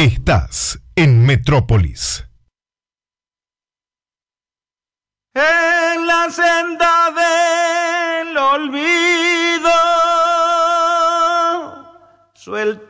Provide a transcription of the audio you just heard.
Estás en Metrópolis. En la senda del olvido, suelto